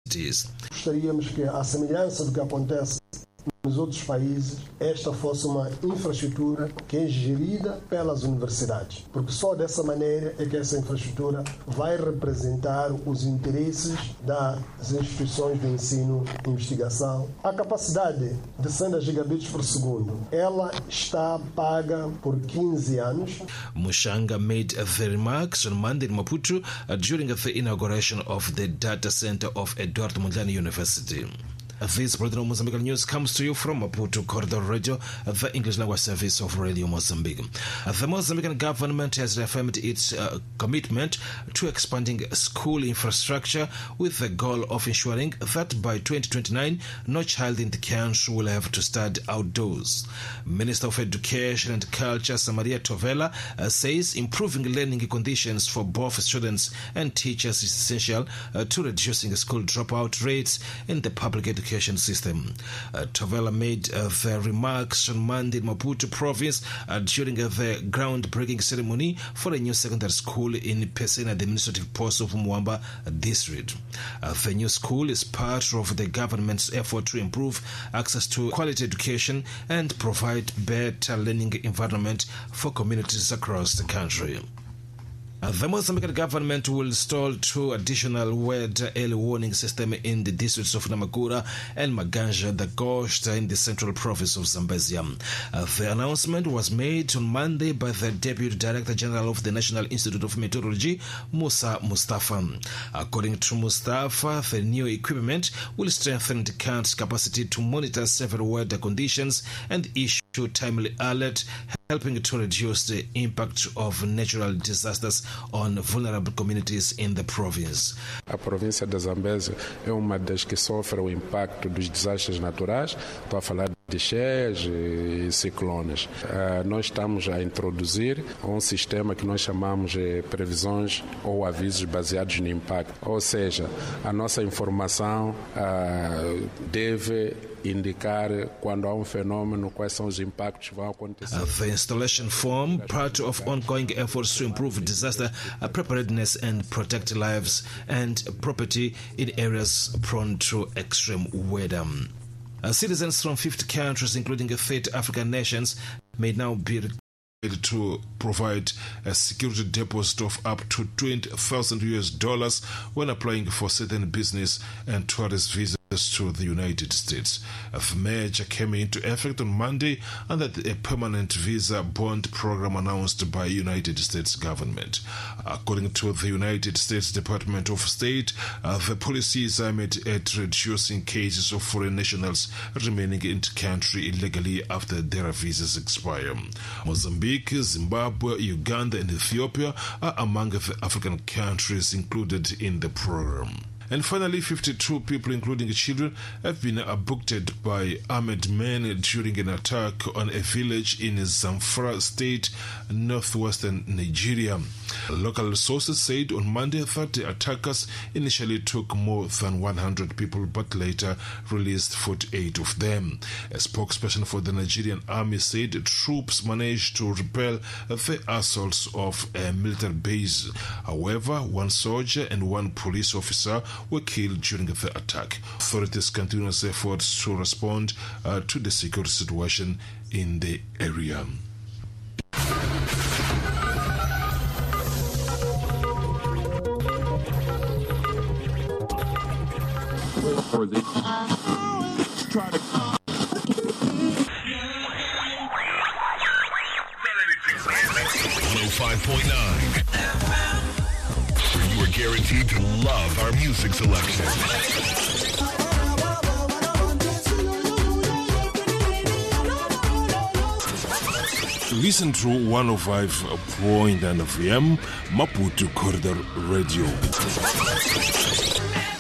Gostaríamos que, à semelhança do que acontece nos outros países, esta fosse uma infraestrutura que é gerida pelas universidades, porque só dessa maneira é que essa infraestrutura vai representar os interesses das instituições de ensino e investigação. A capacidade de 100 gigabits por segundo, ela está paga por 15 anos. Mushanga made the remarks on Monday in Maputo during the inauguration of the data center of Eduardo Mondlane University. This Brother Mozambique News comes to you from Maputo Corridor Radio, the English language service of Radio Mozambique. The Mozambican government has reaffirmed its commitment to expanding school infrastructure with the goal of ensuring that by 2029, no child in the country will have to study outdoors. Minister of Education and Culture, Samaria Tovela, says improving learning conditions for both students and teachers is essential to reducing school dropout rates in the public education system. Tovela made the remarks on Monday in Maputo province during the groundbreaking ceremony for a new secondary school in Pesena, the administrative post of Mwamba district. The new school is part of the government's effort to improve access to quality education and provide better learning environment for communities across the country. The Mozambican government will install 2 additional weather early warning systems in the districts of Namakura and Maganja, the Coast in the central province of Zambezia. The announcement was made on Monday by the Deputy Director General of the National Institute of Meteorology, Musa Mustafa. According to Mustafa, the new equipment will strengthen the country's capacity to monitor several weather conditions and issue timely alert, helping to reduce the impact of natural disasters on vulnerable communities in the province. A província da Zambésia é uma das que sofre o impacto dos desastres naturais. Estou a falar de cheias e ciclones. Nós estamos a introduzir um sistema que nós chamamos de previsões ou avisos baseados no impacto. Ou seja, a nossa informação deve indicar quando há fenômeno, quais são os impactos que vão acontecer. The installation form part of ongoing efforts to improve disaster preparedness and protect lives and property in areas prone to extreme weather. Citizens from 50 countries, including 30 African nations, may now be required to provide a security deposit of up to $20,000 when applying for certain business and tourist visas to the United States. The merger came into effect on Monday under a permanent visa bond program announced by United States government. According to the United States Department of State, the policy is aimed at reducing cases of foreign nationals remaining in the country illegally after their visas expire. Mozambique, Zimbabwe, Uganda and Ethiopia are among the African countries included in the program. And finally, 52 people, including children, have been abducted by armed men during an attack on a village in Zamfara State, northwestern Nigeria. Local sources said on Monday that the attackers initially took more than 100 people but later released 48 of them. A spokesperson for the Nigerian army said troops managed to repel the assaults of a military base. However, 1 soldier and 1 police officer were killed during the attack. Authorities continue efforts to respond to the security situation in the area. For the 105.9. You are guaranteed to love our music selection. Listen to 105.9 FM Maputo Corridor Radio.